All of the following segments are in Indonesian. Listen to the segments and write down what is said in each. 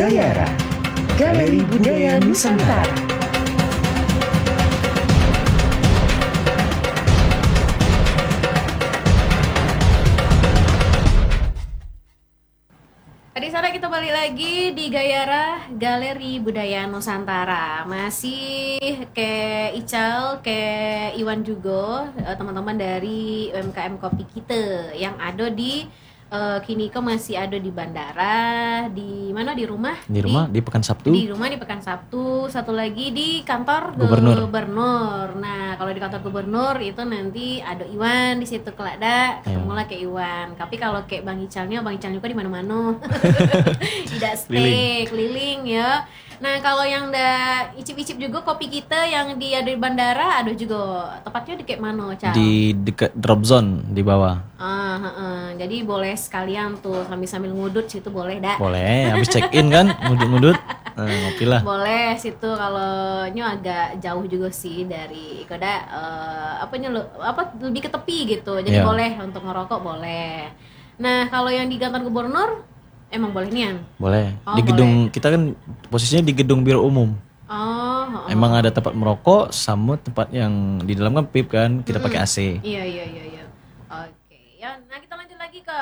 Gayara, Galeri Budaya Nusantara. Tadi sore kita balik lagi di Gayara Galeri Budaya Nusantara. Masih ke Ical, ke Iwan juga, teman-teman dari UMKM Kopi kita yang ada di kini kok masih ada di bandara, di mana, di rumah? Di Pekan Sabtu. Di rumah di Pekan Sabtu, satu lagi di kantor gubernur. Nah, kalau di kantor gubernur itu nanti ada Iwan di situ kelada, ketemulah ke Iwan. Tapi kalau kayak Bang Icalnya kok di mana-mana. Tidak stay keliling ya. Nah, kalau yang udah icip-icip juga kopi kita yang ada di bandara, ada juga tepatnya di kayak mana, Cal? Di dekat drop zone di bawah. Jadi boleh sekalian tuh sambil ngudut situ boleh dah. Boleh, habis check in kan, ngudut-ngudut. Ngopi lah. Boleh situ kalau agak jauh juga sih dari koda lebih ke tepi gitu. Jadi boleh untuk ngerokok boleh. Nah, kalau yang di kantor gubernur emang boleh nian? Boleh. Di gedung kita kan posisinya di gedung biro umum. Emang ada tempat merokok sama tempat yang di dalam kan PIP kan, kita pakai AC. Iya. Oke. Ya, nah kita lanjut lagi ke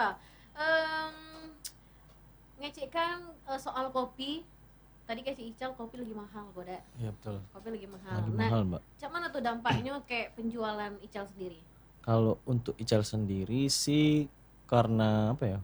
ngecekkan soal kopi. Tadi kasih Ical kopi lagi mahal kok, Dak. Iya, betul. Kopi lagi mahal. Lagi mahal, Mbak. Cak mana tuh dampaknya kayak penjualan Ical sendiri? Kalau untuk Ical sendiri sih karena apa ya?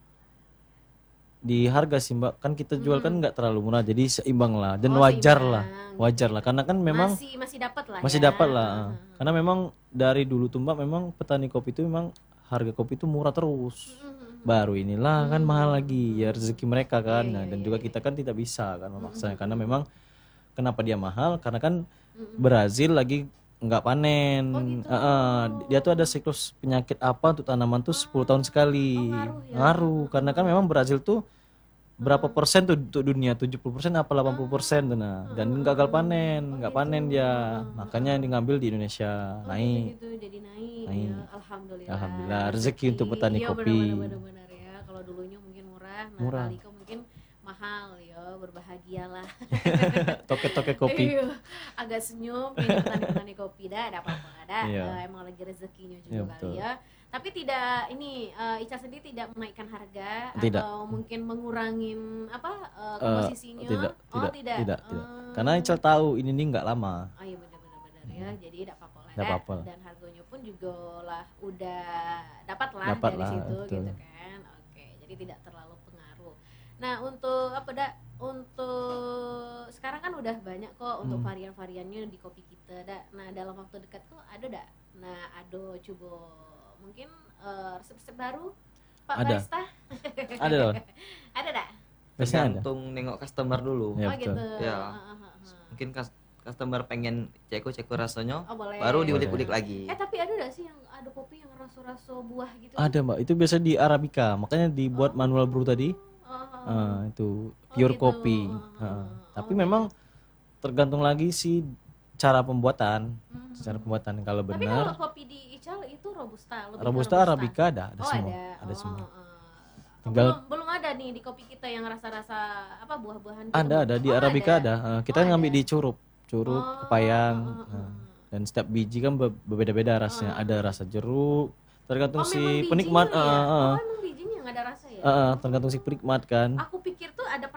Di harga sih Mbak, kan kita jual kan nggak terlalu murah, jadi seimbang lah dan wajar lah karena kan memang masih dapat lah karena memang dari dulu tuh Mbak memang petani kopi itu memang harga kopi itu murah terus, baru inilah kan mahal lagi ya rezeki mereka kan. Dan juga kita kan tidak bisa kan memaksa karena memang kenapa dia mahal karena kan Brazil lagi nggak panen. Dia tuh ada siklus penyakit apa untuk tanaman tuh 10 tahun sekali. Ngaruh karena kan memang Brazil tuh berapa persen tuh untuk dunia, 70% apa 80% tuh dan gagal panen, nggak panen dia. Makanya ini ngambil di Indonesia naik. Gitu, jadi naik. Ya, Alhamdulillah rezeki untuk petani kopi. Benar ya. Kalau dulunya mungkin murah. Kali kau mungkin mahal ya, berbahagialah. Toke-toke kopi. Agak senyum petani kopi ada apa-apa emang lagi rezekinya juga kali ya. Tapi tidak Ica sendiri tidak menaikkan harga atau mungkin mengurangin komposisinya. Tidak. Karena Ica tahu ini nggak lama. Oh iya benar ya. Jadi tidak apa-apa lah. Dan harganya pun juga lah udah dapat dari situ gitu kan. Oke, jadi tidak terlalu pengaruh. Nah, untuk untuk sekarang kan udah banyak kok untuk varian-variannya di kopi kita, Nah, dalam waktu dekat kok ada Nah, ada coba mungkin resep-resep baru Pak Barista? Ada loh. Ada dak? Tergantung nengok customer dulu. Ya, gitu. Ya. Mungkin customer pengen ceko rasanya, boleh. baru diulik-ulik lagi. Tapi ada gak sih yang ada kopi yang rasa-rasa buah gitu? Ada Mbak, itu biasa di Arabica, makanya dibuat manual brew tadi. Itu pure kopi. Tapi memang tergantung lagi sih cara pembuatan. Kalau benar. Tapi kalau kopi di Ical itu robusta Arabica ada semua. Ada semua. Belum ada nih di kopi kita yang rasa-rasa buah-buahan. Ada di Arabica ada. Kita ngambil di curup, kepayang. Dan setiap biji kan berbeda-beda rasanya. Ada rasa jeruk, tergantung si penikmat. Emang bijinya nggak ada rasa ya? Tergantung si penikmat kan. Aku pikir tuh ada